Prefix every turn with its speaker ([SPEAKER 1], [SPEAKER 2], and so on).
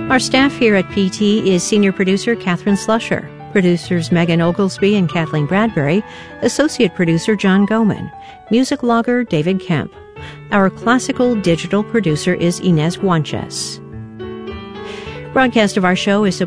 [SPEAKER 1] Our staff here at PT is senior producer Catherine Slusher, producers Megan Oglesby and Kathleen Bradbury, associate producer John Goman, music logger David Kemp. Our classical digital producer is Inez Guanches. Broadcast of our show is